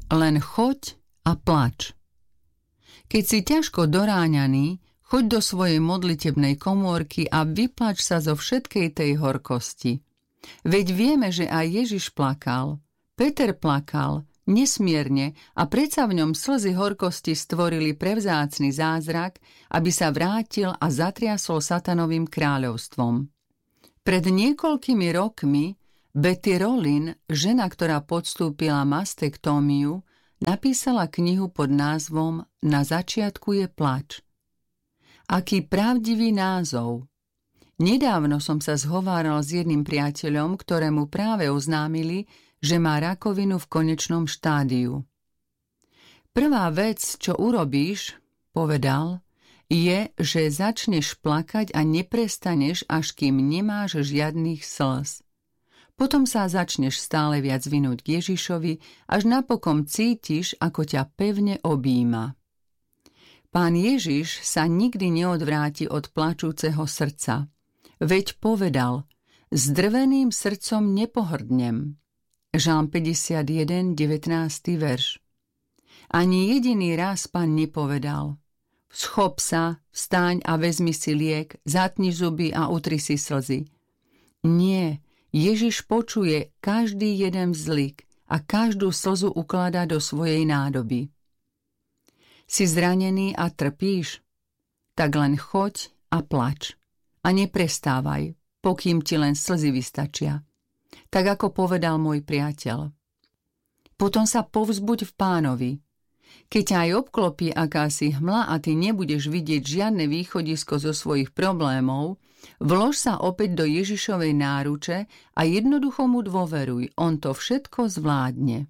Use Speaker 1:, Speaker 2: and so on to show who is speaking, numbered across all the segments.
Speaker 1: Len choď a plač. Keď si ťažko doráňaný, choď do svojej modlitebnej komórky a vyplač sa zo všetkej tej horkosti. Veď vieme, že aj Ježiš plakal, Peter plakal, nesmierne, a predsa v ňom slzy horkosti stvorili prevzácny zázrak, aby sa vrátil a zatriasol satanovým kráľovstvom. Pred niekoľkými rokmi Betty Rollin, žena, ktorá podstúpila mastektómiu, napísala knihu pod názvom Na začiatku je plač. Aký pravdivý názov! Nedávno som sa zhováral s jedným priateľom, ktorému práve oznámili, že má rakovinu v konečnom štádiu. Prvá vec, čo urobíš, povedal, je, že začneš plakať a neprestaneš, až kým nemáš žiadnych slz. Potom sa začneš stále viac vinúť k Ježišovi, až napokon cítiš, ako ťa pevne objíma. Pán Ježiš sa nikdy neodvráti od plačúceho srdca. Veď povedal, s drveným srdcom nepohrdnem. Žalm 51, 19. verš. Ani jediný raz Pán nepovedal, schop sa, vstaň a vezmi si liek, zatni zuby a utri si slzy. Nie, Ježiš počuje každý jeden vzlik a každú slzu ukladá do svojej nádoby. Si zranený a trpíš? Tak len choď a plač. A neprestávaj, pokým ti len slzy vystačia. Tak ako povedal môj priateľ. Potom sa povzbuď v Pánovi. Keď ťa aj obklopí akási hmla a ty nebudeš vidieť žiadne východisko zo svojich problémov, vlož sa opäť do Ježišovej náruče a jednoducho mu dôveruj, on to všetko zvládne.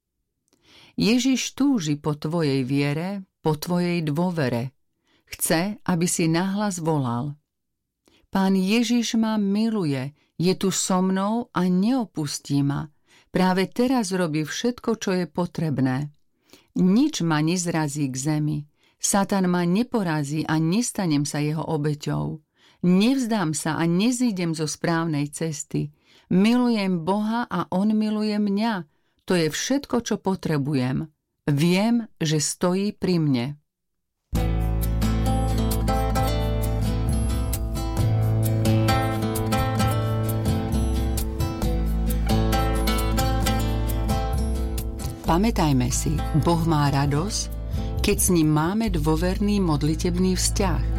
Speaker 1: Ježiš túži po tvojej viere, po tvojej dôvere. Chce, aby si nahlas volal. Pán Ježiš ma miluje, je tu so mnou a neopustí ma. Práve teraz robí všetko, čo je potrebné. Nič ma nezrazí k zemi. Satan ma neporazí a nestanem sa jeho obeťou. Nevzdám sa a nezídem zo správnej cesty. Milujem Boha a on miluje mňa. To je všetko, čo potrebujem. Viem, že stojí pri mne. Pamätajme si, Boh má radosť, keď s ním máme dôverný modlitebný vzťah.